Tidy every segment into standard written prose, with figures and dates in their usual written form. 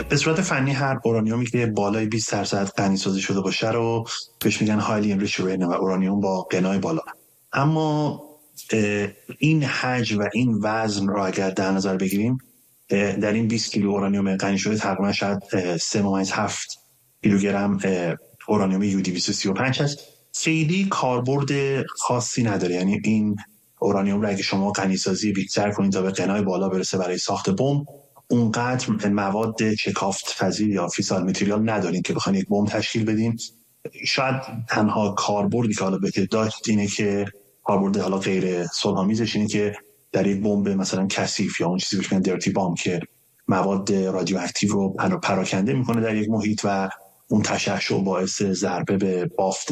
به صورت فنی هر اورانیومی که بالای 20% غنی‌سازی شده باشه رو بهش میگن highly enriched uranium و اورانیوم با غنای بالا. اما این حجم و این وزن رو اگر در نظر بگیریم، در این 20 کیلو اورانیوم غنی شده تقریبا شاید 3.7 کیلوگرم اورانیوم یودی 235 هست. خیلی کاربرد خاصی نداره. یعنی این اورانیوم رو اگه شما غنی‌سازی بیشتر کنید تا به غنای بالا برسه برای ساخت بمب، اونقدر مواد شکافت پذیر یا فیسال متریال ندارین که بخواید یک بمب تشکیل بدین. شاید تنها کاربردی که حالا بهت داشت اینه که کاربرد حالا غیر صلح‌آمیزش اینه که در یک بمب مثلا کثیف یا اون چیزی بهش میگن درتی بامب که مواد رادیواکتیو رو پراکنده میکنه در یک محیط و اون تشعشع باعث ضربه به بافت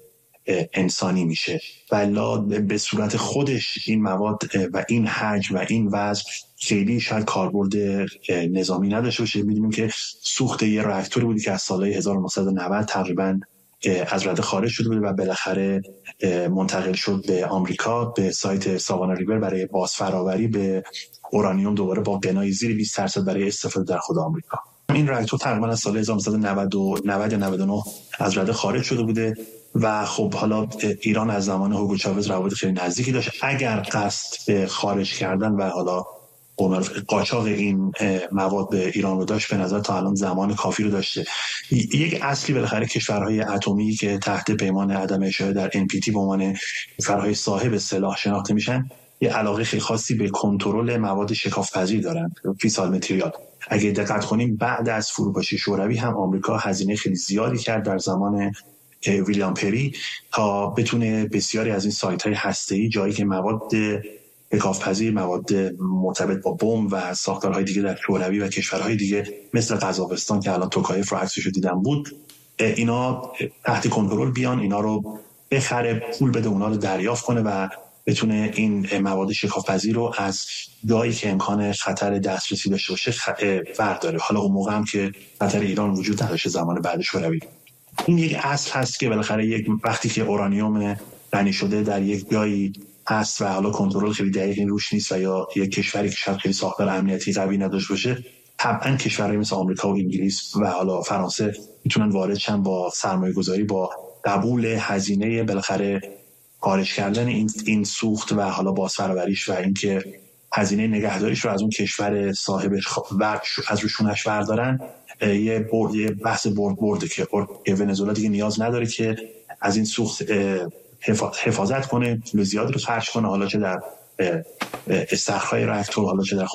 انسانی میشه. ولی به صورت خودش این مواد و این حجم و این وزن خیلی شاید کاربرد نظامی نداشته باشه. می‌دونیم که سوخت یه راکتوری بودی که از سالهای 1990 تقریباً از رده خارج شده بود و بالاخره منتقل شد به آمریکا، به سایت ساوانا ریور برای بازفراوری به اورانیوم دوباره با غنای زیر 20% برای استفاده در خود آمریکا. این راکتور تقریبا از سال 1990 یا 99 از رده خارج شده بوده و خب حالا ایران از زمان هوگو چاوز روابط خیلی نزدیکی داشت. اگر قصد به خارج کردن و حالا قاچاق این مواد به ایران رو داشت، به نظر تا الان زمان کافی رو داشته. یک اصلی بالاخره کشورهای اتمی که تحت پیمان عدم اشاعه در NPT به عنوان کشورهای صاحب سلاح شناخته میشن، یه علاقه خیلی خاصی به کنترل مواد شکاف‌پذیر دارن، فیسال متریال. اگه دقت کنیم بعد از فروپاشی شوروی هم آمریکا هزینه خیلی زیادی کرد در زمان ویلیام پری تا بتونه بسیاری از این سایت‌های هسته‌ای، جایی که مواد شکاف‌پذیر، مواد مرتبط با بمب و ساختارهای دیگه در شوروی و کشورهای دیگه مثل قزاقستان که الان توکایف رو عکسش رو دیدم بود، اینا تحت کنترل بیان، اینا رو بخره، پول بده، اونا رو دریافت کنه و بتونه این مواد شکاف‌پذیر رو از جایی که امکان خطر دسترسی داشته باشه برداره. حالا اون موقع هم که خطر ایران وجود نداشته، زمان بعد شوروی. این یک اصل هست که بالاخره یک وقتی که اورانیوم غنی شده در یک جایی هست و حالا کنترل خیلی دقیقی روش نیست و یا یک کشوری که شاید خیلی ساختار امنیتی قوی نداشته باشه، طبعا کشورهای مثل آمریکا و انگلیس و حالا فرانسه میتونن وارد شن با سرمایه‌گذاری، با قبول هزینه بالاخره خارج کردن این سوخت و حالا بازفراوریش و اینکه هزینه نگهداریش رو از اون کشور صاحبش از روشونش بردارن. یه بحث برده که ونزوئلا دیگه نیاز نداره که از این سوخت حفاظت کنه، پول زیادی رو خرج کنه، حالا چه در استخراج راکتور، حالا چه در